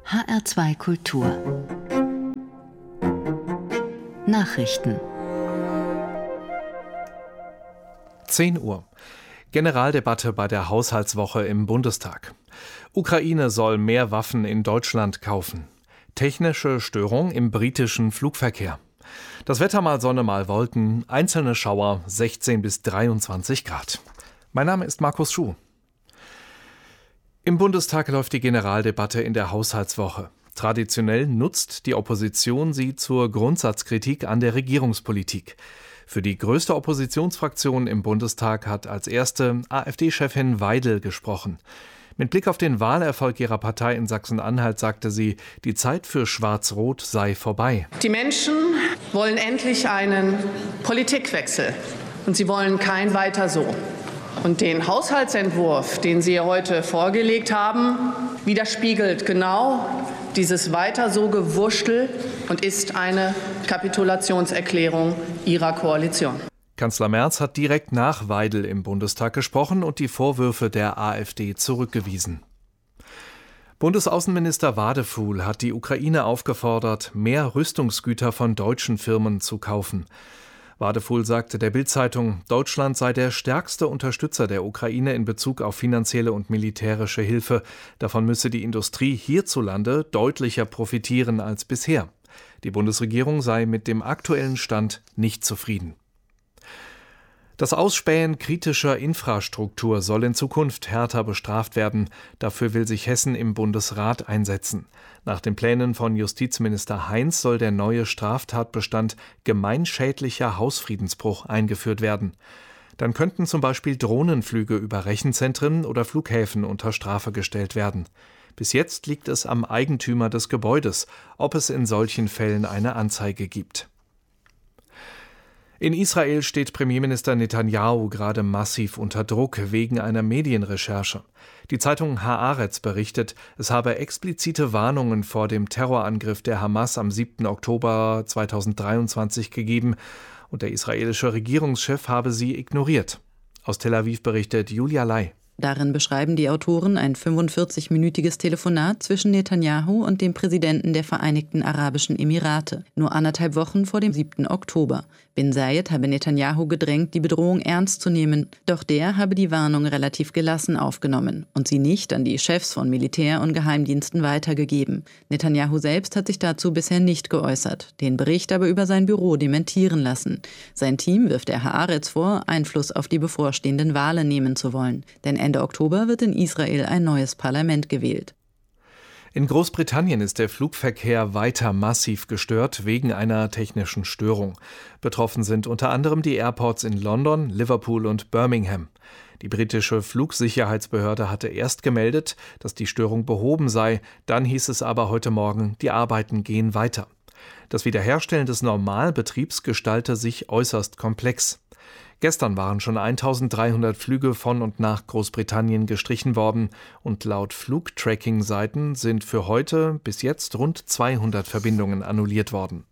HR2 Kultur Nachrichten 10 Uhr. Generaldebatte bei der Haushaltswoche im Bundestag. Ukraine soll mehr Waffen in Deutschland kaufen. Technische Störung im britischen Flugverkehr. Das Wetter mal Sonne, mal Wolken, einzelne Schauer, 16 bis 23 Grad. Mein Name ist Markus Schuh. Im Bundestag läuft die Generaldebatte in der Haushaltswoche. Traditionell nutzt die Opposition sie zur Grundsatzkritik an der Regierungspolitik. Für die größte Oppositionsfraktion im Bundestag hat als erste AfD-Chefin Weidel gesprochen. Mit Blick auf den Wahlerfolg ihrer Partei in Sachsen-Anhalt sagte sie, die Zeit für Schwarz-Rot sei vorbei. Die Menschen wollen endlich einen Politikwechsel und sie wollen kein Weiter so. Und den Haushaltsentwurf, den Sie heute vorgelegt haben, widerspiegelt genau dieses Weiter so Gewurschtel und ist eine Kapitulationserklärung Ihrer Koalition. Kanzler Merz hat direkt nach Weidel im Bundestag gesprochen und die Vorwürfe der AfD zurückgewiesen. Bundesaußenminister Wadefuhl hat die Ukraine aufgefordert, mehr Rüstungsgüter von deutschen Firmen zu kaufen. Wadefuhl sagte der Bild-Zeitung, Deutschland sei der stärkste Unterstützer der Ukraine in Bezug auf finanzielle und militärische Hilfe. Davon müsse die Industrie hierzulande deutlicher profitieren als bisher. Die Bundesregierung sei mit dem aktuellen Stand nicht zufrieden. Das Ausspähen kritischer Infrastruktur soll in Zukunft härter bestraft werden. Dafür will sich Hessen im Bundesrat einsetzen. Nach den Plänen von Justizminister Heinz soll der neue Straftatbestand gemeinschädlicher Hausfriedensbruch eingeführt werden. Dann könnten zum Beispiel Drohnenflüge über Rechenzentren oder Flughäfen unter Strafe gestellt werden. Bis jetzt liegt es am Eigentümer des Gebäudes, ob es in solchen Fällen eine Anzeige gibt. In Israel steht Premierminister Netanyahu gerade massiv unter Druck wegen einer Medienrecherche. Die Zeitung Haaretz berichtet, es habe explizite Warnungen vor dem Terrorangriff der Hamas am 7. Oktober 2023 gegeben und der israelische Regierungschef habe sie ignoriert. Aus Tel Aviv berichtet Julia Lai. Darin beschreiben die Autoren ein 45-minütiges Telefonat zwischen Netanyahu und dem Präsidenten der Vereinigten Arabischen Emirate, nur 1,5 Wochen vor dem 7. Oktober. Bin Zayed habe Netanyahu gedrängt, die Bedrohung ernst zu nehmen, doch der habe die Warnung relativ gelassen aufgenommen und sie nicht an die Chefs von Militär- und Geheimdiensten weitergegeben. Netanyahu selbst hat sich dazu bisher nicht geäußert, den Bericht aber über sein Büro dementieren lassen. Sein Team wirft der Haaretz vor, Einfluss auf die bevorstehenden Wahlen nehmen zu wollen, denn Ende Oktober wird in Israel ein neues Parlament gewählt. In Großbritannien ist der Flugverkehr weiter massiv gestört wegen einer technischen Störung. Betroffen sind unter anderem die Airports in London, Liverpool und Birmingham. Die britische Flugsicherheitsbehörde hatte erst gemeldet, dass die Störung behoben sei. Dann hieß es aber heute Morgen, die Arbeiten gehen weiter. Das Wiederherstellen des Normalbetriebs gestalte sich äußerst komplex. Gestern waren schon 1300 Flüge von und nach Großbritannien gestrichen worden und laut Flugtracking-Seiten sind für heute bis jetzt rund 200 Verbindungen annulliert worden.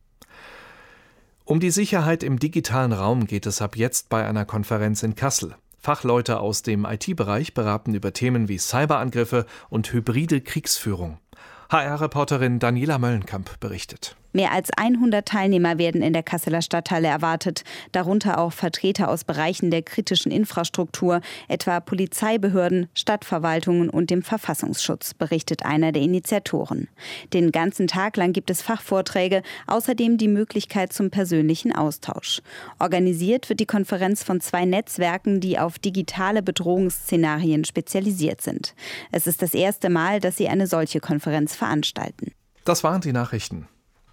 Um die Sicherheit im digitalen Raum geht es ab jetzt bei einer Konferenz in Kassel. Fachleute aus dem IT-Bereich beraten über Themen wie Cyberangriffe und hybride Kriegsführung. HR-Reporterin Daniela Möllenkamp berichtet. Mehr als 100 Teilnehmer werden in der Kasseler Stadthalle erwartet, darunter auch Vertreter aus Bereichen der kritischen Infrastruktur, etwa Polizeibehörden, Stadtverwaltungen und dem Verfassungsschutz, berichtet einer der Initiatoren. Den ganzen Tag lang gibt es Fachvorträge, außerdem die Möglichkeit zum persönlichen Austausch. Organisiert wird die Konferenz von 2 Netzwerken, die auf digitale Bedrohungsszenarien spezialisiert sind. Es ist das erste Mal, dass sie eine solche Konferenz veranstalten. Das waren die Nachrichten.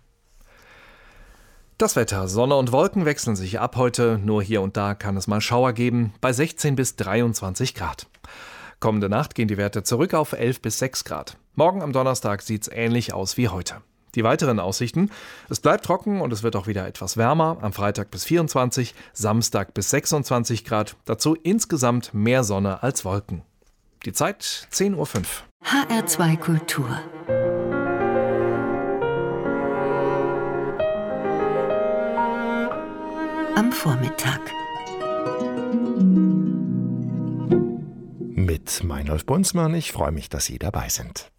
Das Wetter, Sonne und Wolken wechseln sich ab heute, nur hier und da kann es mal Schauer geben, bei 16 bis 23 Grad. Kommende Nacht gehen die Werte zurück auf 11 bis 6 Grad. Morgen am Donnerstag sieht es ähnlich aus wie heute. Die weiteren Aussichten: Es bleibt trocken und es wird auch wieder etwas wärmer, am Freitag bis 24, Samstag bis 26 Grad, dazu insgesamt mehr Sonne als Wolken. Die Zeit 10:05 Uhr. HR2 Kultur am Vormittag. Mit Meinolf Bunzmann. Ich freue mich, dass Sie dabei sind.